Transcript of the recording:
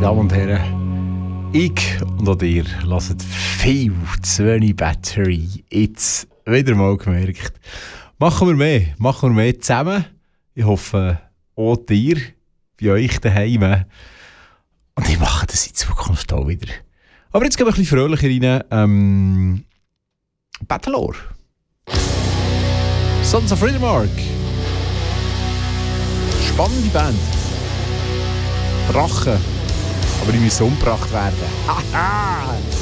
Damen und Herren, ich und auch ihr hört viel zu wenig Battery. Jetzt wieder mal gemerkt. Machen wir mehr zusammen. Ich hoffe, auch ihr bei euch daheim. Und ich mache das in Zukunft auch wieder. Aber jetzt gehen wir ein bisschen fröhlicher rein. Battlelore. Sons of Riddermark. Spannende Band. Drachen. Aber die müssen umgebracht werden. Haha!